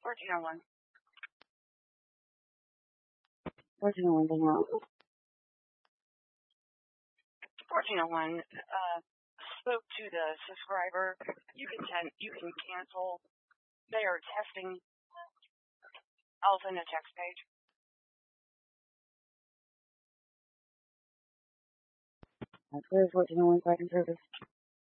1401. 1401. 1401. Spoke to the subscriber. You can cancel. They are testing. I'll send a text page. That's 1401 second service.